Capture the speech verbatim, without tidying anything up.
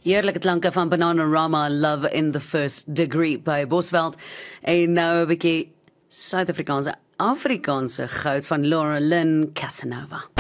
Heerlike klanke van Bananarama, Love in the First Degree by Bosveld. En nou 'n bietjie Suid-Afrikaanse Afrikaanse goud van Laura Lynn Casanova.